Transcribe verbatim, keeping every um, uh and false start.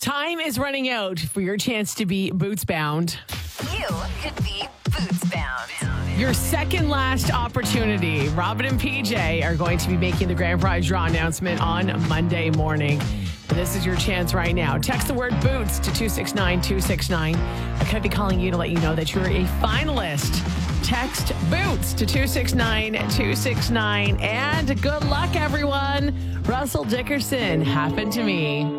Time is running out for your chance to be boots bound. You could be boots bound. Your second last opportunity. Robin and P J are going to be making the grand prize draw announcement on Monday morning. This is your chance right now. Text the word boots to two six nine two six nine. I could be calling you to let you know that you're a finalist. Text boots to two six nine two six nine. And good luck, everyone. Russell Dickerson happened to me.